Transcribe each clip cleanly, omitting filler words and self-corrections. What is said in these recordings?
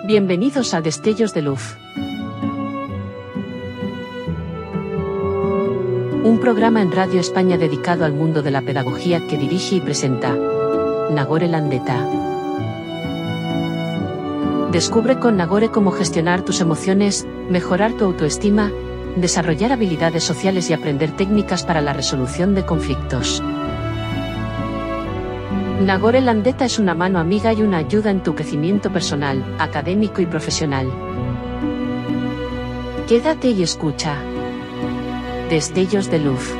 Bienvenidos a Destellos de Luz. Un programa en Radio España dedicado al mundo de la pedagogía que dirige y presenta Nagore Landeta. Descubre con Nagore cómo gestionar tus emociones, mejorar tu autoestima, desarrollar habilidades sociales y aprender técnicas para la resolución de conflictos. Nagore Landeta es una mano amiga y una ayuda en tu crecimiento personal, académico y profesional. Quédate y escucha. Destellos de Luz.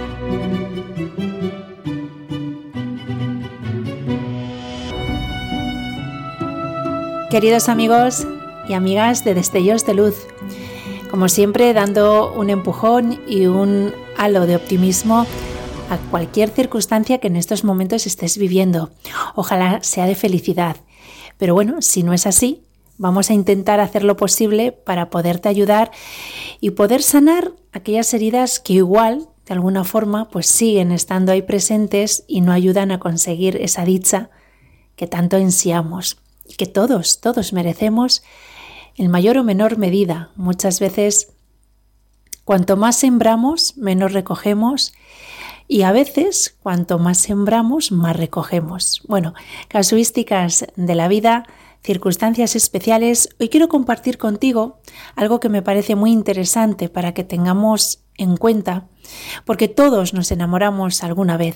Queridos amigos y amigas de Destellos de Luz, como siempre dando un empujón y un halo de optimismo a cualquier circunstancia que en estos momentos estés viviendo. Ojalá sea de felicidad. Pero bueno, si no es así, vamos a intentar hacer lo posible para poderte ayudar y poder sanar aquellas heridas que igual, de alguna forma, pues siguen estando ahí presentes y no ayudan a conseguir esa dicha que tanto ansiamos y que todos merecemos en mayor o menor medida. Muchas veces, cuanto más sembramos, menos recogemos. Y a veces, cuanto más sembramos, más recogemos. Bueno, casuísticas de la vida, circunstancias especiales. Hoy quiero compartir contigo algo que me parece muy interesante para que tengamos en cuenta, porque todos nos enamoramos alguna vez.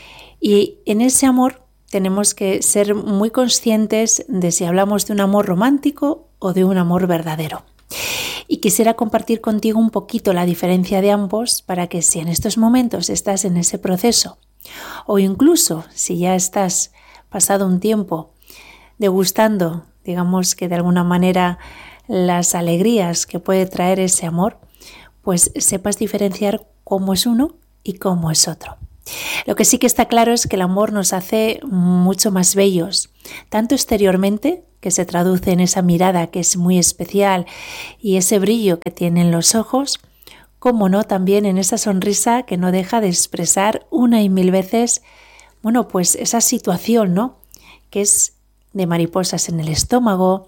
Y en ese amor tenemos que ser muy conscientes de si hablamos de un amor romántico o de un amor verdadero. Y quisiera compartir contigo un poquito la diferencia de ambos para que si en estos momentos estás en ese proceso o incluso si ya estás pasado un tiempo degustando, digamos que de alguna manera, las alegrías que puede traer ese amor, pues sepas diferenciar cómo es uno y cómo es otro. Lo que sí que está claro es que el amor nos hace mucho más bellos, tanto exteriormente, que se traduce en esa mirada que es muy especial y ese brillo que tienen los ojos, como no también en esa sonrisa que no deja de expresar una y mil veces, bueno, pues esa situación, ¿no? Que es de mariposas en el estómago,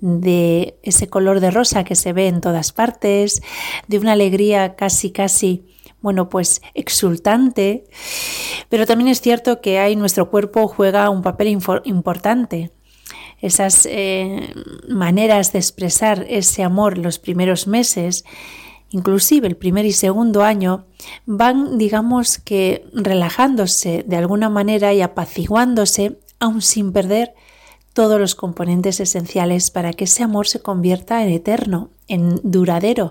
de ese color de rosa que se ve en todas partes, de una alegría casi, bueno, pues exultante. Pero también es cierto que ahí nuestro cuerpo juega un papel importante. Esas maneras de expresar ese amor los primeros meses, inclusive el primer y segundo año, van, digamos que relajándose de alguna manera y apaciguándose, aun sin perder todos los componentes esenciales para que ese amor se convierta en eterno, en duradero,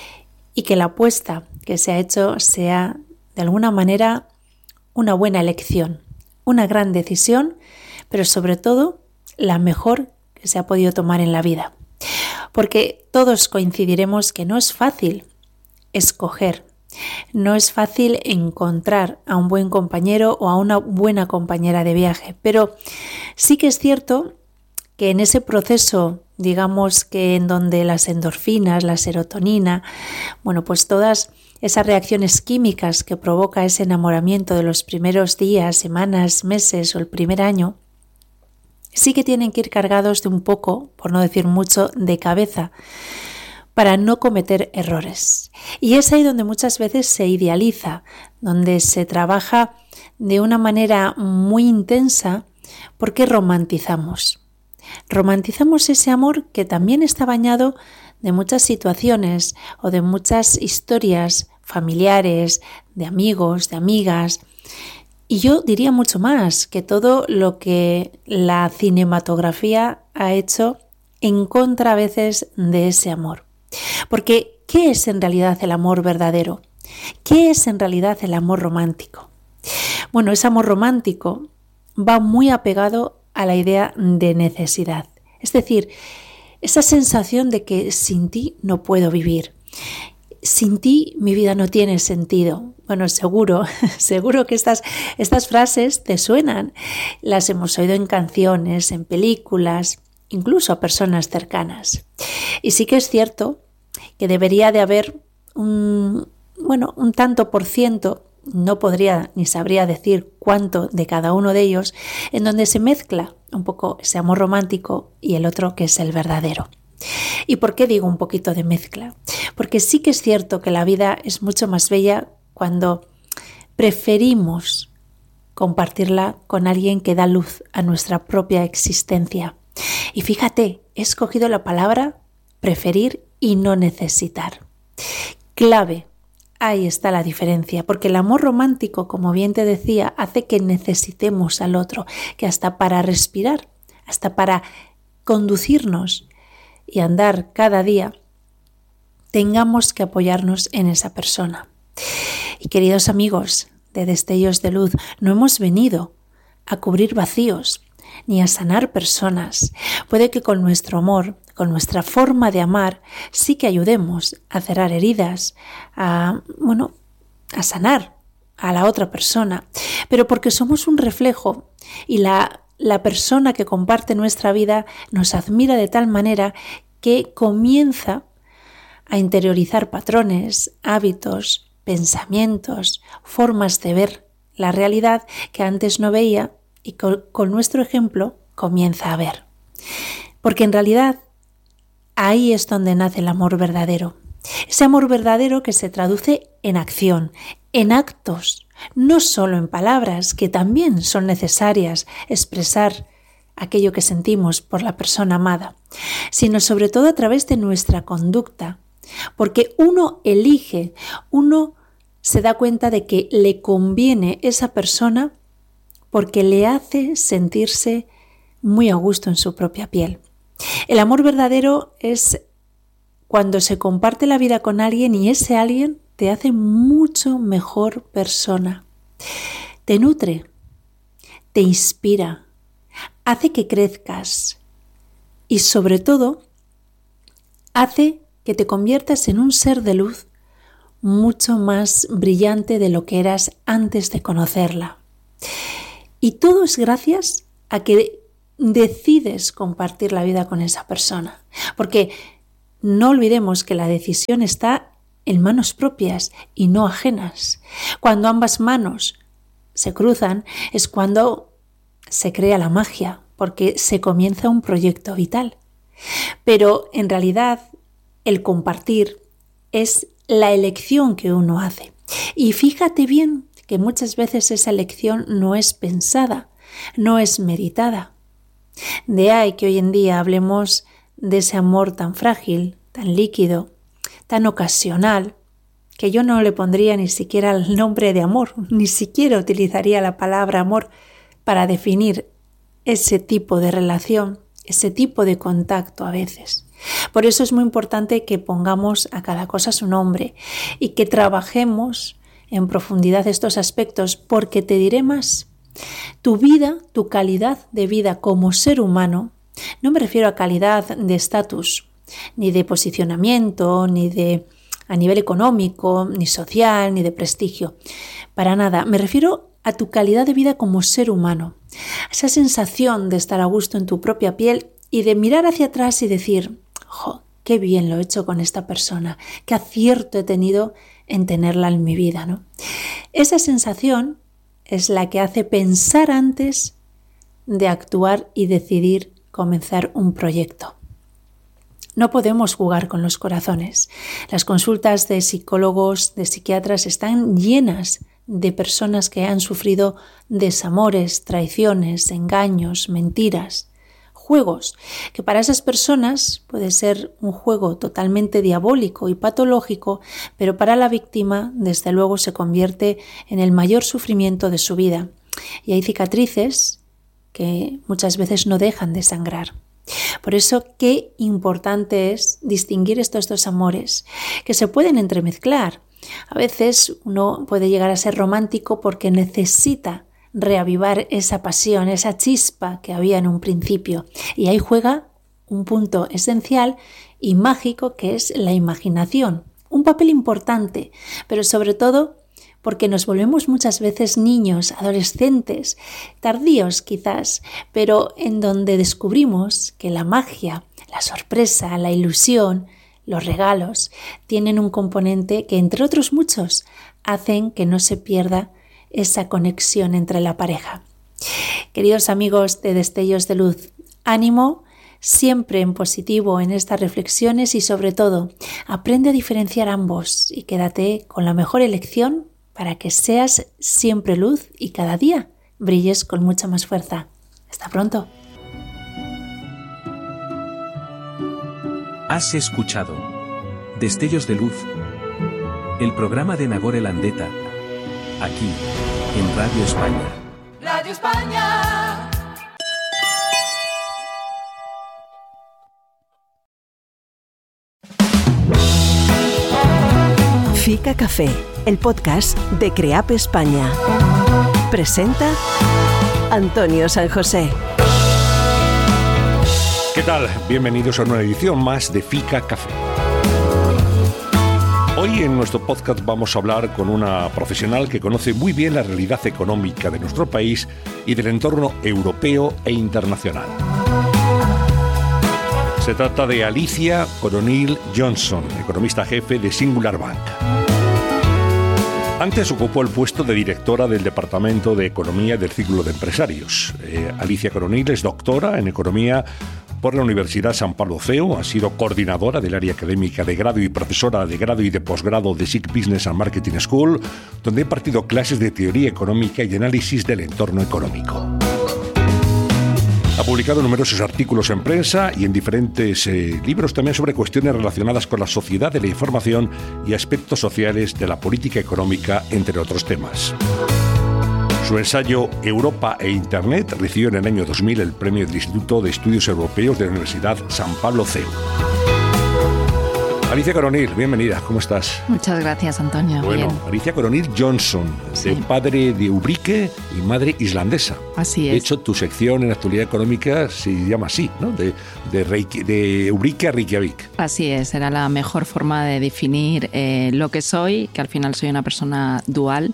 y que la apuesta que se ha hecho sea de alguna manera una buena elección, una gran decisión, pero sobre todo la mejor que se ha podido tomar en la vida. Porque todos coincidiremos que no es fácil escoger, no es fácil encontrar a un buen compañero o a una buena compañera de viaje, pero sí que es cierto que en ese proceso, digamos que en donde las endorfinas, la serotonina, bueno, pues todas esas reacciones químicas que provoca ese enamoramiento de los primeros días, semanas, meses o el primer año, sí que tienen que ir cargados de un poco, por no decir mucho, de cabeza, para no cometer errores. Y es ahí donde muchas veces se idealiza, donde se trabaja de una manera muy intensa, porque romantizamos. Romantizamos ese amor que también está bañado de muchas situaciones o de muchas historias familiares, de amigos, de amigas. Y yo diría mucho más, que todo lo que la cinematografía ha hecho en contra a veces de ese amor. Porque, ¿qué es en realidad el amor verdadero? ¿Qué es en realidad el amor romántico? Bueno, ese amor romántico va muy apegado a la idea de necesidad. Es decir, esa sensación de que sin ti no puedo vivir. Sin ti mi vida no tiene sentido. Bueno, seguro que estas frases te suenan. Las hemos oído en canciones, en películas, incluso a personas cercanas. Y sí que es cierto que debería de haber un tanto por ciento, no podría ni sabría decir cuánto de cada uno de ellos, en donde se mezcla un poco ese amor romántico y el otro que es el verdadero. ¿Y por qué digo un poquito de mezcla? Porque sí que es cierto que la vida es mucho más bella cuando preferimos compartirla con alguien que da luz a nuestra propia existencia. Y fíjate, he escogido la palabra preferir y no necesitar. Clave. Ahí está la diferencia, porque el amor romántico, como bien te decía, hace que necesitemos al otro, que hasta para respirar, hasta para conducirnos y andar cada día, tengamos que apoyarnos en esa persona. Y queridos amigos de Destellos de Luz, no hemos venido a cubrir vacíos ni a sanar personas. Puede que con nuestro amor, con nuestra forma de amar, sí que ayudemos a cerrar heridas, a sanar a la otra persona, pero porque somos un reflejo y la persona que comparte nuestra vida nos admira de tal manera que comienza a interiorizar patrones, hábitos, pensamientos, formas de ver la realidad que antes no veía y con nuestro ejemplo comienza a ver. Porque en realidad ahí es donde nace el amor verdadero. Ese amor verdadero que se traduce en acción, en actos, no solo en palabras, que también son necesarias expresar aquello que sentimos por la persona amada, sino sobre todo a través de nuestra conducta, porque uno elige, uno se da cuenta de que le conviene esa persona porque le hace sentirse muy a gusto en su propia piel. El amor verdadero es cuando se comparte la vida con alguien y ese alguien te hace mucho mejor persona. Te nutre, te inspira, hace que crezcas y sobre todo hace que te conviertas en un ser de luz mucho más brillante de lo que eras antes de conocerla. Y todo es gracias a que decides compartir la vida con esa persona. Porque no olvidemos que la decisión está en manos propias y no ajenas. Cuando ambas manos se cruzan es cuando se crea la magia, porque se comienza un proyecto vital. Pero en realidad el compartir es la elección que uno hace. Y fíjate bien que muchas veces esa elección no es pensada, no es meditada. De ahí que hoy en día hablemos de ese amor tan frágil, tan líquido, tan ocasional, que yo no le pondría ni siquiera el nombre de amor, ni siquiera utilizaría la palabra amor para definir ese tipo de relación, ese tipo de contacto a veces. Por eso es muy importante que pongamos a cada cosa su nombre y que trabajemos en profundidad estos aspectos, porque te diré más. Tu vida, tu calidad de vida como ser humano, no me refiero a calidad de estatus, ni de posicionamiento, ni de a nivel económico, ni social, ni de prestigio. Para nada, me refiero a tu calidad de vida como ser humano. Esa sensación de estar a gusto en tu propia piel y de mirar hacia atrás y decir, ¡jo, qué bien lo he hecho con esta persona! ¡Qué acierto he tenido en tenerla en mi vida!, ¿no? Esa sensación es la que hace pensar antes de actuar y decidir comenzar un proyecto. No podemos jugar con los corazones. Las consultas de psicólogos, de psiquiatras están llenas de personas que han sufrido desamores, traiciones, engaños, mentiras, juegos, que para esas personas puede ser un juego totalmente diabólico y patológico, pero para la víctima, desde luego, se convierte en el mayor sufrimiento de su vida. Y hay cicatrices que muchas veces no dejan de sangrar. Por eso, qué importante es distinguir estos dos amores, que se pueden entremezclar. A veces uno puede llegar a ser romántico porque necesita reavivar esa pasión, esa chispa que había en un principio. Y ahí juega un punto esencial y mágico que es la imaginación. Un papel importante, pero sobre todo porque nos volvemos muchas veces niños, adolescentes, tardíos quizás, pero en donde descubrimos que la magia, la sorpresa, la ilusión, los regalos tienen un componente que, entre otros muchos, hacen que no se pierda esa conexión entre la pareja. Queridos amigos de Destellos de Luz, ánimo, siempre en positivo en estas reflexiones y sobre todo, aprende a diferenciar ambos y quédate con la mejor elección para que seas siempre luz y cada día brilles con mucha más fuerza. Hasta pronto. Has escuchado Destellos de Luz, el programa de Nagore Landeta, aquí, en Radio España. Radio España. Fica Café, el podcast de CREAP España. Presenta Antonio San José. ¿Qué tal? Bienvenidos a una edición más de Fica Café. Hoy en nuestro podcast vamos a hablar con una profesional que conoce muy bien la realidad económica de nuestro país y del entorno europeo e internacional. Se trata de Alicia Coronil Johnson, economista jefe de Singular Bank. Antes ocupó el puesto de directora del Departamento de Economía del Círculo de Empresarios. Alicia Coronil es doctora en Economía por la Universidad San Pablo CEU, ha sido coordinadora del área académica de grado y profesora de grado y de posgrado de SIC Business and Marketing School, donde ha impartido clases de teoría económica y análisis del entorno económico. Ha publicado numerosos artículos en prensa y en diferentes libros también sobre cuestiones relacionadas con la sociedad de la información y aspectos sociales de la política económica, entre otros temas. Su ensayo Europa e Internet recibió en el año 2000 el premio del Instituto de Estudios Europeos de la Universidad San Pablo CEU. Alicia Coronil, bienvenida, ¿cómo estás? Muchas gracias, Antonio. Bueno, bien. Alicia Coronil Johnson, de padre de Ubrique y madre islandesa. Así es. De hecho, tu sección en actualidad económica se llama así, ¿no? De Ubrique a Reykjavik. Así es, era la mejor forma de definir lo que soy, que al final soy una persona dual.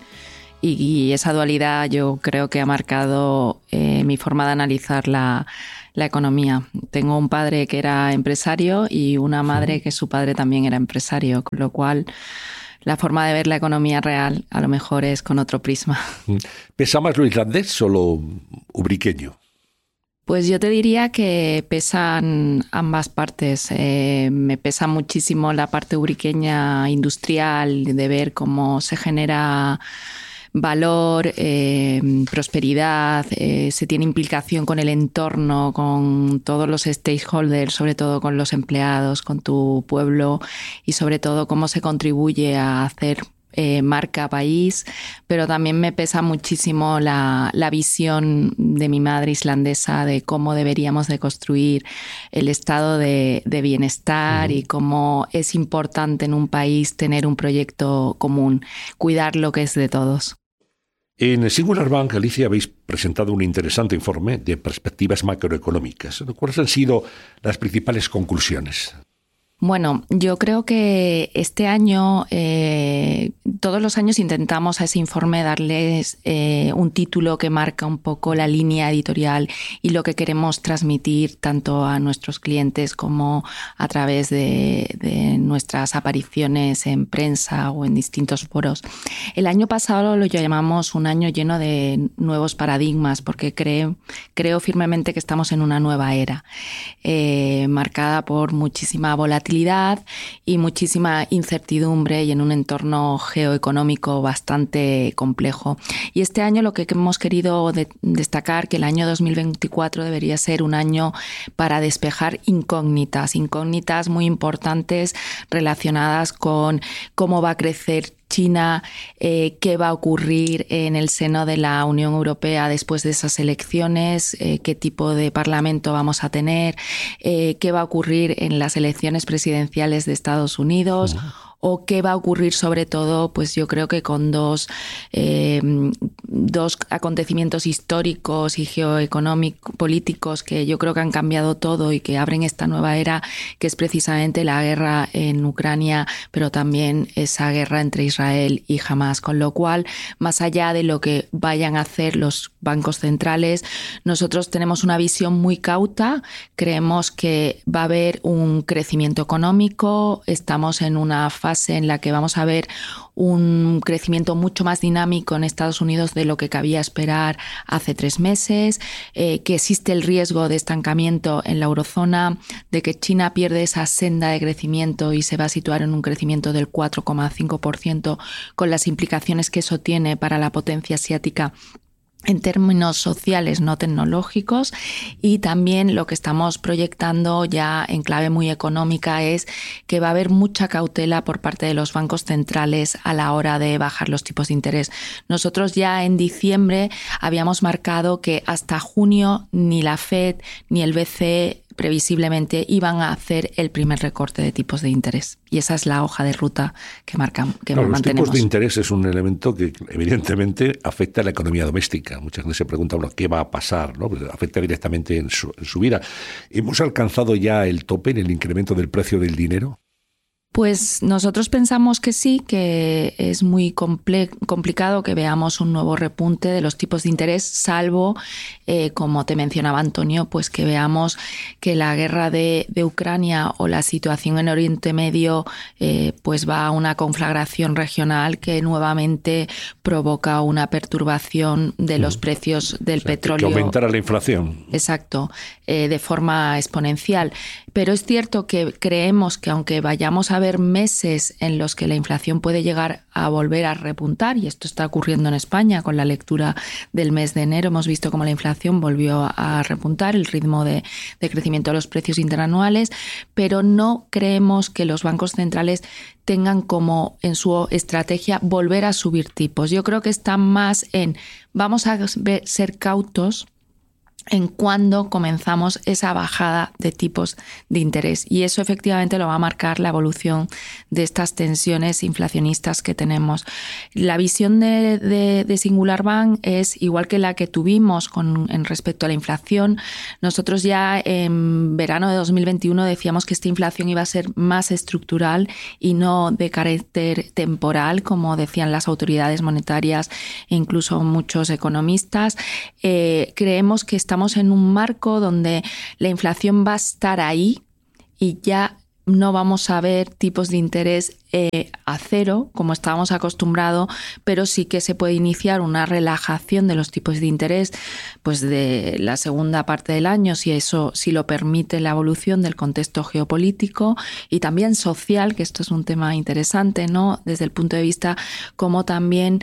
Y esa dualidad yo creo que ha marcado mi forma de analizar la economía. Tengo un padre que era empresario y una madre que su padre también era empresario, con lo cual la forma de ver la economía real a lo mejor es con otro prisma. ¿Pesa más lo islandés o lo ubriqueño? Pues yo te diría que pesan ambas partes. Me pesa muchísimo la parte ubriqueña industrial, de ver cómo se genera valor, prosperidad, se tiene implicación con el entorno, con todos los stakeholders, sobre todo con los empleados, con tu pueblo y sobre todo cómo se contribuye a hacer marca país, pero también me pesa muchísimo la visión de mi madre islandesa de cómo deberíamos de construir el estado de bienestar y cómo es importante en un país tener un proyecto común, cuidar lo que es de todos. En Singular Bank, Alicia, habéis presentado un interesante informe de perspectivas macroeconómicas. ¿Cuáles han sido las principales conclusiones? Bueno, yo creo que este año, todos los años intentamos a ese informe darles un título que marca un poco la línea editorial y lo que queremos transmitir tanto a nuestros clientes como a través de nuestras apariciones en prensa o en distintos foros. El año pasado lo llamamos un año lleno de nuevos paradigmas porque creo firmemente que estamos en una nueva era, marcada por muchísima volatilidad y muchísima incertidumbre y en un entorno geoeconómico bastante complejo. Y este año lo que hemos querido destacar que el año 2024 debería ser un año para despejar incógnitas muy importantes relacionadas con cómo va a crecer China, qué va a ocurrir en el seno de la Unión Europea después de esas elecciones, qué tipo de parlamento vamos a tener, qué va a ocurrir en las elecciones presidenciales de Estados Unidos. O qué va a ocurrir sobre todo, pues yo creo que con dos acontecimientos históricos y geoeconómicos, políticos que yo creo que han cambiado todo y que abren esta nueva era, que es precisamente la guerra en Ucrania, pero también esa guerra entre Israel y Hamás. Con lo cual, más allá de lo que vayan a hacer los bancos centrales, nosotros tenemos una visión muy cauta, creemos que va a haber un crecimiento económico, estamos en una fase fase en la que vamos a ver un crecimiento mucho más dinámico en Estados Unidos de lo que cabía esperar hace 3 meses, que existe el riesgo de estancamiento en la eurozona, de que China pierde esa senda de crecimiento y se va a situar en un crecimiento del 4,5%, con las implicaciones que eso tiene para la potencia asiática en términos sociales, no tecnológicos, y también lo que estamos proyectando ya en clave muy económica es que va a haber mucha cautela por parte de los bancos centrales a la hora de bajar los tipos de interés. Nosotros ya en diciembre habíamos marcado que hasta junio ni la FED ni el BCE previsiblemente iban a hacer el primer recorte de tipos de interés. Y esa es la hoja de ruta que mantenemos. Los tipos de interés es un elemento que evidentemente afecta a la economía doméstica. Muchas veces se pregunta, bueno, ¿qué va a pasar? ¿No? Pues afecta directamente en su vida. ¿Hemos alcanzado ya el tope en el incremento del precio del dinero? Pues nosotros pensamos que sí, que es muy complicado que veamos un nuevo repunte de los tipos de interés, salvo, como te mencionaba Antonio, pues que veamos que la guerra de Ucrania o la situación en Oriente Medio pues va a una conflagración regional que nuevamente provoca una perturbación de los precios del petróleo. Que aumentara la inflación. Exacto, de forma exponencial. Pero es cierto que creemos que aunque vayamos a ver meses en los que la inflación puede llegar a volver a repuntar, y esto está ocurriendo en España con la lectura del mes de enero, hemos visto cómo la inflación volvió a repuntar, el ritmo de crecimiento de los precios interanuales, pero no creemos que los bancos centrales tengan como en su estrategia volver a subir tipos. Yo creo que están más en vamos a ser cautos en cuándo comenzamos esa bajada de tipos de interés. Y eso efectivamente lo va a marcar la evolución de estas tensiones inflacionistas que tenemos. La visión de Singular Bank es igual que la que tuvimos en respecto a la inflación. Nosotros ya en verano de 2021 decíamos que esta inflación iba a ser más estructural y no de carácter temporal, como decían las autoridades monetarias e incluso muchos economistas. Creemos que estamos en un marco donde la inflación va a estar ahí y ya no vamos a ver tipos de interés a cero, como estábamos acostumbrados, pero sí que se puede iniciar una relajación de los tipos de interés pues de la segunda parte del año, si lo permite la evolución del contexto geopolítico y también social, que esto es un tema interesante, ¿no? Desde el punto de vista como también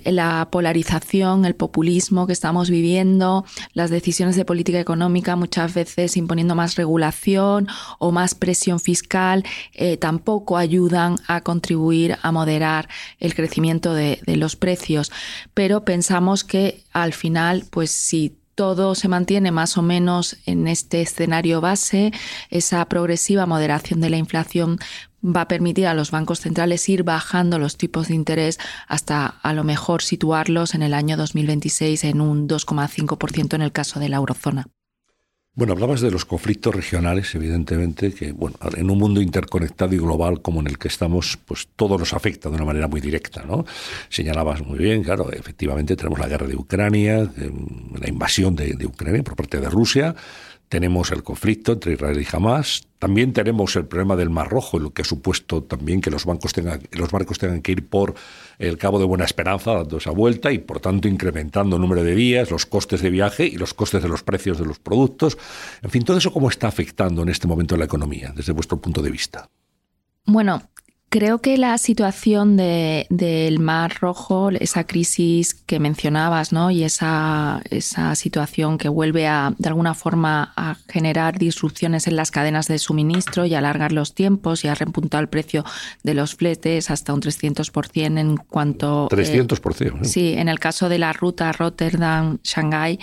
la polarización, el populismo que estamos viviendo, las decisiones de política económica muchas veces imponiendo más regulación o más presión fiscal, tampoco ayudan a contribuir a moderar el crecimiento de los precios. Pero pensamos que al final, pues si todo se mantiene más o menos en este escenario base, esa progresiva moderación de la inflación va a permitir a los bancos centrales ir bajando los tipos de interés hasta a lo mejor situarlos en el año 2026 en un 2,5% en el caso de la eurozona. Bueno, hablabas de los conflictos regionales, evidentemente, que bueno, en un mundo interconectado y global como en el que estamos, pues todo nos afecta de una manera muy directa, ¿no? Señalabas muy bien, claro, efectivamente tenemos la guerra de Ucrania, la invasión de Ucrania por parte de Rusia, tenemos el conflicto entre Israel y Hamás, también tenemos el problema del Mar Rojo, lo que ha supuesto también que los barcos tengan que ir por el Cabo de Buena Esperanza dando esa vuelta y por tanto incrementando el número de días, los costes de viaje y los costes de los precios de los productos. En fin, todo eso ¿cómo está afectando en este momento la economía desde vuestro punto de vista? Bueno, creo que la situación del Mar Rojo, esa crisis que mencionabas, ¿no? Y esa situación que vuelve de alguna forma a generar disrupciones en las cadenas de suministro y alargar los tiempos y a repuntar el precio de los fletes hasta un 300% en cuanto... 300%. Sí, en el caso de la ruta Rotterdam-Shanghái,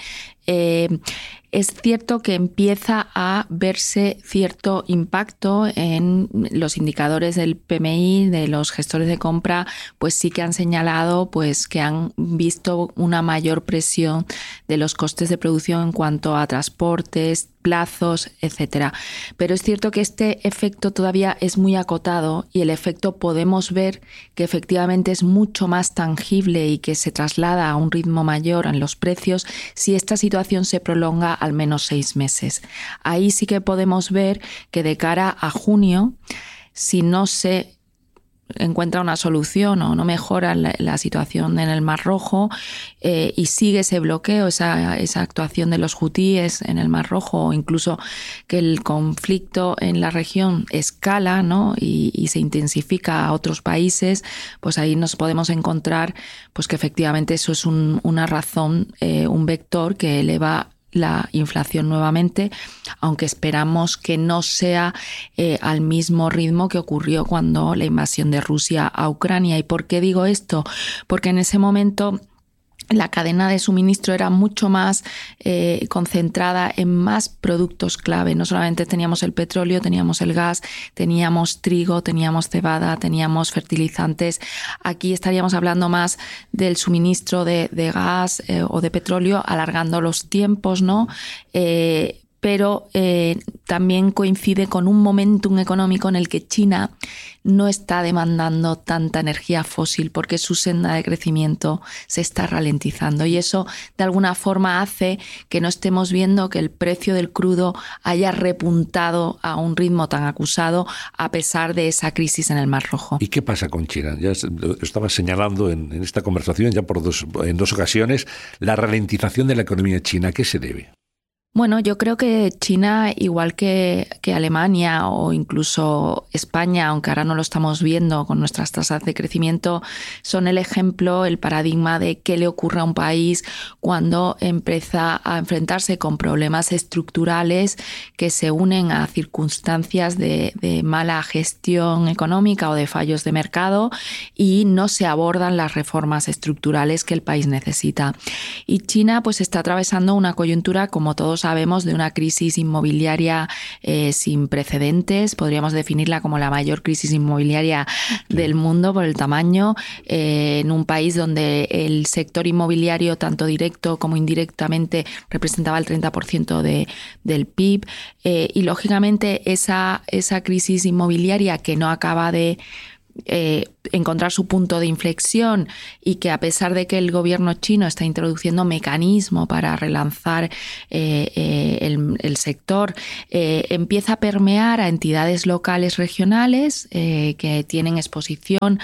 es cierto que empieza a verse cierto impacto en los indicadores del PMI, de los gestores de compra, pues sí que han señalado pues que han visto una mayor presión de los costes de producción en cuanto a transportes, plazos, etcétera. Pero es cierto que este efecto todavía es muy acotado y el efecto podemos ver que efectivamente es mucho más tangible y que se traslada a un ritmo mayor en los precios si esta situación se prolonga al menos 6 meses. Ahí sí que podemos ver que de cara a junio, si no se encuentra una solución o no mejora la situación en el Mar Rojo y sigue ese bloqueo, esa actuación de los hutíes en el Mar Rojo, o incluso que el conflicto en la región escala, ¿no? y se intensifica a otros países, pues ahí nos podemos encontrar pues que efectivamente eso es una razón, un vector que eleva la inflación nuevamente, aunque esperamos que no sea al mismo ritmo que ocurrió cuando la invasión de Rusia a Ucrania. ¿Y por qué digo esto? Porque en ese momento la cadena de suministro era mucho más concentrada en más productos clave. No solamente teníamos el petróleo, teníamos el gas, teníamos trigo, teníamos cebada, teníamos fertilizantes. Aquí estaríamos hablando más del suministro de gas o de petróleo, alargando los tiempos, ¿no? Pero también coincide con un momentum económico en el que China no está demandando tanta energía fósil porque su senda de crecimiento se está ralentizando, y eso de alguna forma hace que no estemos viendo que el precio del crudo haya repuntado a un ritmo tan acusado a pesar de esa crisis en el Mar Rojo. ¿Y qué pasa con China? Ya estaba señalando en esta conversación ya en dos ocasiones la ralentización de la economía china. ¿A qué se debe? Bueno, yo creo que China, igual que Alemania o incluso España, aunque ahora no lo estamos viendo con nuestras tasas de crecimiento, son el ejemplo, el paradigma de qué le ocurre a un país cuando empieza a enfrentarse con problemas estructurales que se unen a circunstancias de mala gestión económica o de fallos de mercado y no se abordan las reformas estructurales que el país necesita. Y China pues está atravesando una coyuntura, como todos sabemos, de una crisis inmobiliaria sin precedentes. Podríamos definirla como la mayor crisis inmobiliaria del mundo por el tamaño, en un país donde el sector inmobiliario, tanto directo como indirectamente, representaba el 30% del PIB. Y lógicamente esa crisis inmobiliaria que no acaba de encontrar su punto de inflexión, y que a pesar de que el gobierno chino está introduciendo mecanismos para relanzar el sector, empieza a permear a entidades locales regionales que tienen exposición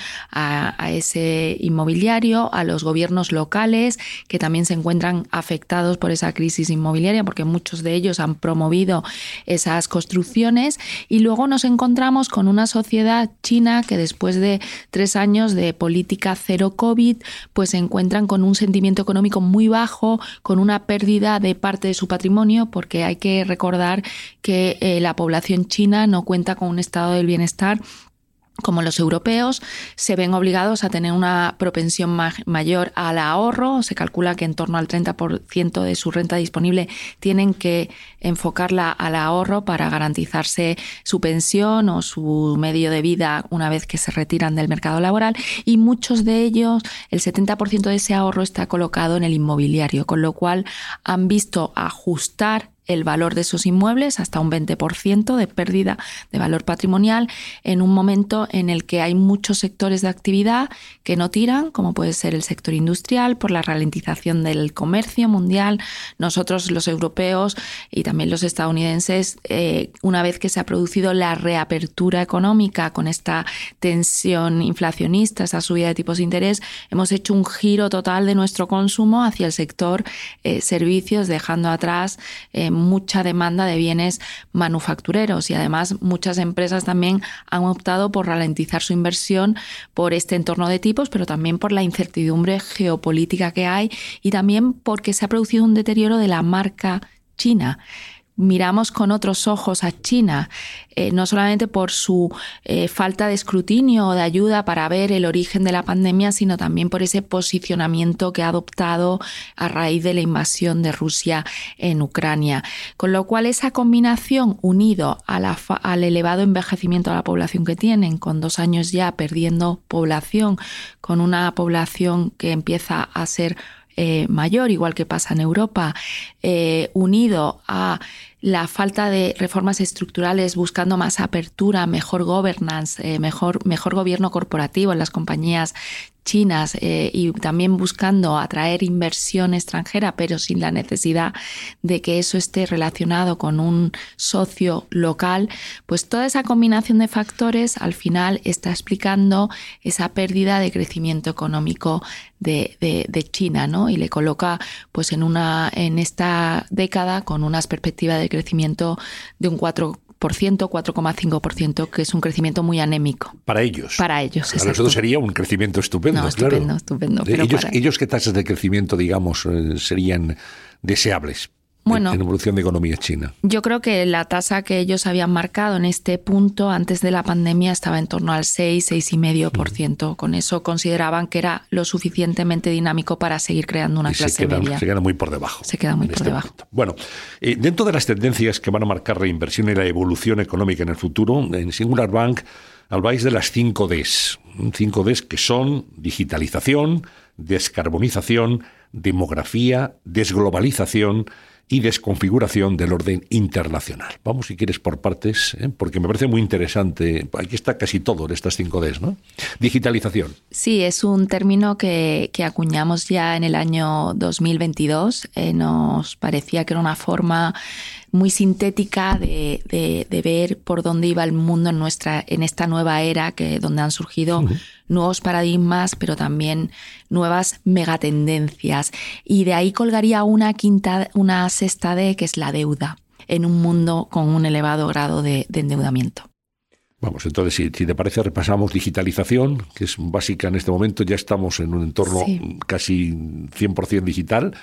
a ese inmobiliario, a los gobiernos locales que también se encuentran afectados por esa crisis inmobiliaria porque muchos de ellos han promovido esas construcciones, y luego nos encontramos con una sociedad china que después de 3 años de política cero COVID, pues se encuentran con un sentimiento económico muy bajo, con una pérdida de parte de su patrimonio, porque hay que recordar que la población china no cuenta con un estado del bienestar como los europeos. Se ven obligados a tener una propensión mayor al ahorro. Se calcula que en torno al 30% de su renta disponible tienen que enfocarla al ahorro para garantizarse su pensión o su medio de vida una vez que se retiran del mercado laboral, y muchos de ellos, el 70% de ese ahorro está colocado en el inmobiliario, con lo cual han visto ajustar el valor de esos inmuebles hasta un 20% de pérdida de valor patrimonial en un momento en el que hay muchos sectores de actividad que no tiran, como puede ser el sector industrial, por la ralentización del comercio mundial. Nosotros, los europeos y también los estadounidenses, una vez que se ha producido la reapertura económica con esta tensión inflacionista, esta subida de tipos de interés, hemos hecho un giro total de nuestro consumo hacia el sector servicios, dejando atrás mucha demanda de bienes manufactureros, y además muchas empresas también han optado por ralentizar su inversión por este entorno de tipos, pero también por la incertidumbre geopolítica que hay, y también porque se ha producido un deterioro de la marca china. Miramos con otros ojos a China, no solamente por su falta de escrutinio o de ayuda para ver el origen de la pandemia, sino también por ese posicionamiento que ha adoptado a raíz de la invasión de Rusia en Ucrania. Con lo cual, esa combinación, unido al elevado envejecimiento de la población que tienen, con 2 años ya perdiendo población, con una población que empieza a ser mayor, igual que pasa en Europa, unido a la falta de reformas estructurales, buscando más apertura, mejor governance, mejor gobierno corporativo en las compañías chinas y también buscando atraer inversión extranjera, pero sin la necesidad de que eso esté relacionado con un socio local, pues toda esa combinación de factores al final está explicando esa pérdida de crecimiento económico de China, ¿no? Y le coloca pues en esta década con unas perspectivas de crecimiento de un 4,5%, que es un crecimiento muy anémico. Para ellos. Para ellos, Para nosotros sería un crecimiento estupendo, claro. Estupendo. Ellos ¿qué tasas de crecimiento, digamos, serían deseables? Bueno, en evolución de economía china. Yo creo que la tasa que ellos habían marcado en este punto antes de la pandemia estaba en torno al 6,5%. Con eso consideraban que era lo suficientemente dinámico para seguir creando una clase media. Se queda muy por debajo. Se queda muy por debajo. Momento. Bueno, dentro de las tendencias que van a marcar la inversión y la evolución económica en el futuro, en Singular Bank habláis de las 5 Ds. 5 Ds que son digitalización, descarbonización, demografía, desglobalización y desconfiguración del orden internacional. Vamos, si quieres, por partes, porque me parece muy interesante. Aquí está casi todo en estas 5 Ds, ¿no? Digitalización. Sí, es un término que acuñamos ya en el año 2022. Nos parecía que era una forma muy sintética de ver por dónde iba el mundo en esta nueva era, donde han surgido nuevos paradigmas, pero también nuevas megatendencias. Y de ahí colgaría una sexta D, que es la deuda, en un mundo con un elevado grado de endeudamiento. Vamos, entonces, si te parece, repasamos digitalización, que es básica en este momento. Ya estamos en un entorno casi 100% digital.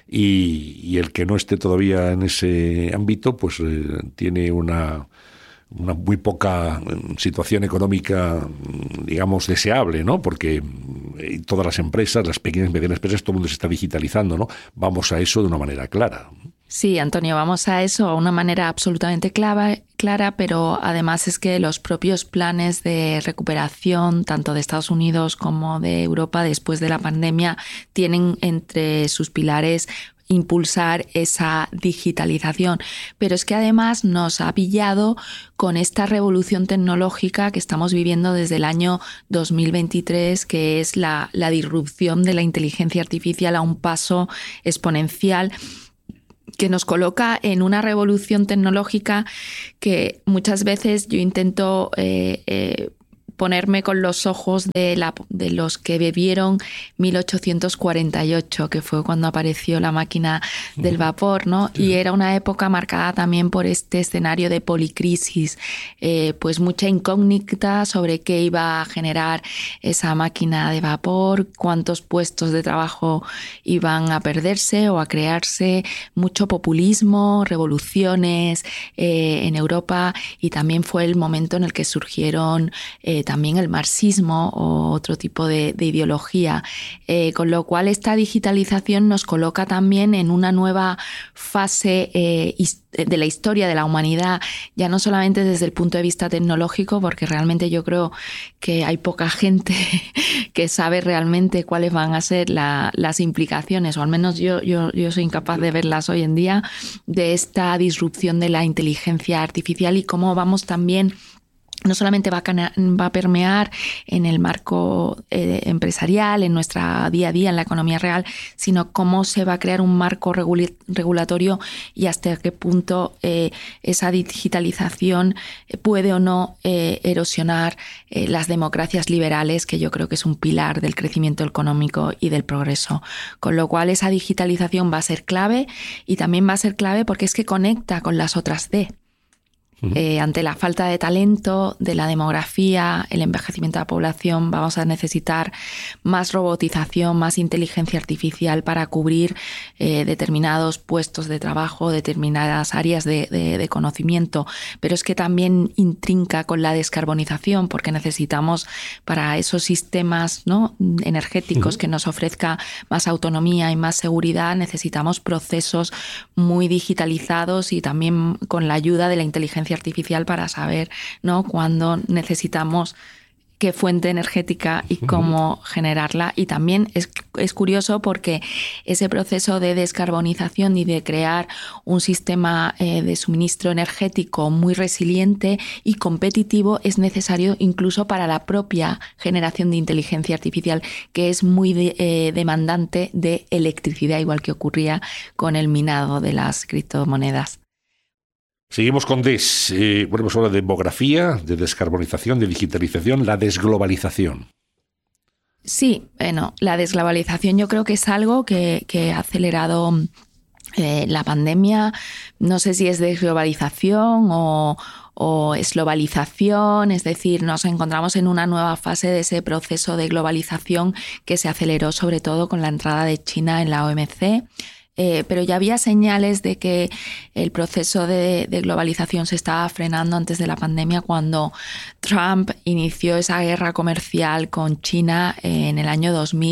Y el que no esté todavía en ese ámbito, pues tiene una muy poca situación económica, digamos, deseable, ¿no? Porque todas las empresas, las pequeñas y medianas empresas, todo el mundo se está digitalizando, ¿no? Vamos a eso de una manera clara. Sí, Antonio, vamos a eso de una manera absolutamente clara, pero además es que los propios planes de recuperación, tanto de Estados Unidos como de Europa después de la pandemia, tienen entre sus pilares impulsar esa digitalización. Pero es que además nos ha pillado con esta revolución tecnológica que estamos viviendo desde el año 2023, que es la disrupción de la inteligencia artificial a un paso exponencial, que nos coloca en una revolución tecnológica que muchas veces yo intento ponerme con los ojos de los que vivieron 1848, que fue cuando apareció la máquina del vapor, ¿no? Y era una época marcada también por este escenario de policrisis, pues mucha incógnita sobre qué iba a generar esa máquina de vapor, cuántos puestos de trabajo iban a perderse o a crearse, mucho populismo, revoluciones en Europa, y también fue el momento en el que surgieron también el marxismo o otro tipo de ideología, con lo cual esta digitalización nos coloca también en una nueva fase de la historia de la humanidad, ya no solamente desde el punto de vista tecnológico, porque realmente yo creo que hay poca gente que sabe realmente cuáles van a ser las implicaciones, o al menos yo soy incapaz de verlas hoy en día, de esta disrupción de la inteligencia artificial y cómo vamos también. No solamente va a permear en el marco empresarial, en nuestra día a día, en la economía real, sino cómo se va a crear un marco regulatorio y hasta qué punto esa digitalización puede o no erosionar las democracias liberales, que yo creo que es un pilar del crecimiento económico y del progreso. Con lo cual esa digitalización va a ser clave, y también va a ser clave porque es que conecta con las otras D. Ante la falta de talento, de la demografía, el envejecimiento de la población, vamos a necesitar más robotización, más inteligencia artificial para cubrir determinados puestos de trabajo, determinadas áreas de conocimiento. Pero es que también intrinca con la descarbonización, porque necesitamos para esos sistemas, ¿no?, energéticos que nos ofrezca más autonomía y más seguridad, necesitamos procesos muy digitalizados y también con la ayuda de la inteligencia artificial para saber, ¿no?, cuándo necesitamos qué fuente energética y cómo generarla. Y también es curioso porque ese proceso de descarbonización y de crear un sistema de suministro energético muy resiliente y competitivo es necesario incluso para la propia generación de inteligencia artificial, que es muy demandante de electricidad, igual que ocurría con el minado de las criptomonedas. Seguimos con hemos hablado de demografía, de descarbonización, de digitalización, la desglobalización. Sí, bueno, la desglobalización yo creo que es algo que ha acelerado la pandemia. No sé si es desglobalización o es globalización, es decir, nos encontramos en una nueva fase de ese proceso de globalización que se aceleró sobre todo con la entrada de China en la OMC. Pero ya había señales de que el proceso de globalización se estaba frenando antes de la pandemia, cuando Trump inició esa guerra comercial con China en el año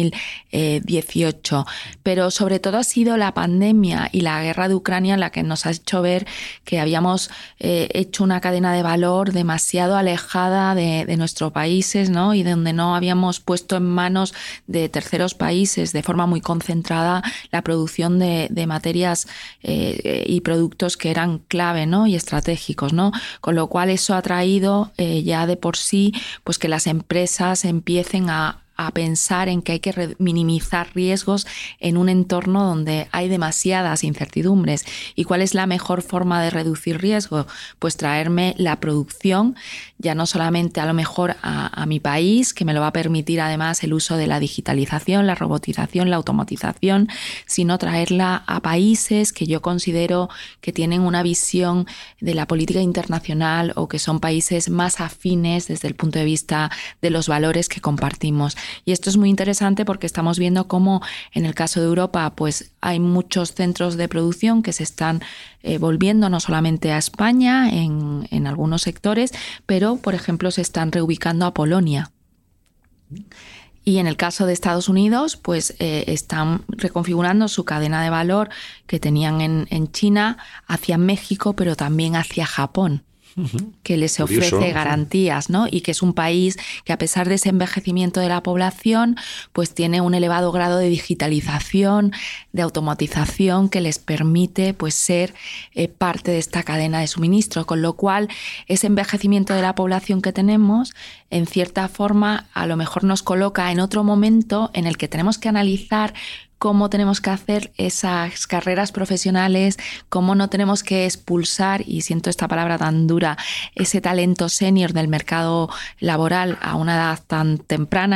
2018. Pero sobre todo ha sido la pandemia y la guerra de Ucrania la que nos ha hecho ver que habíamos hecho una cadena de valor demasiado alejada de nuestros países, ¿no? Y donde no habíamos puesto en manos de terceros países de forma muy concentrada la producción de materias y productos que eran clave, ¿no? Y estratégicos, ¿no? Con lo cual eso ha traído ya de por sí pues que las empresas empiecen a pensar en que hay que minimizar riesgos en un entorno donde hay demasiadas incertidumbres. ¿Y cuál es la mejor forma de reducir riesgo? Pues traerme la producción, ya no solamente a lo mejor a mi país, que me lo va a permitir además el uso de la digitalización, la robotización, la automatización, sino traerla a países que yo considero que tienen una visión de la política internacional o que son países más afines desde el punto de vista de los valores que compartimos. Y esto es muy interesante porque estamos viendo cómo en el caso de Europa pues hay muchos centros de producción que se están volviendo no solamente a España en algunos sectores, pero por ejemplo se están reubicando a Polonia. Y en el caso de Estados Unidos, pues están reconfigurando su cadena de valor que tenían en China hacia México, pero también hacia Japón, que les ofrece garantías, ¿no? Y que es un país que, a pesar de ese envejecimiento de la población, pues tiene un elevado grado de digitalización, de automatización, que les permite pues ser parte de esta cadena de suministro, con lo cual ese envejecimiento de la población que tenemos, en cierta forma, a lo mejor nos coloca en otro momento en el que tenemos que analizar cómo tenemos que hacer esas carreras profesionales, cómo no tenemos que expulsar, y siento esta palabra tan dura, ese talento senior del mercado laboral a una edad tan temprana,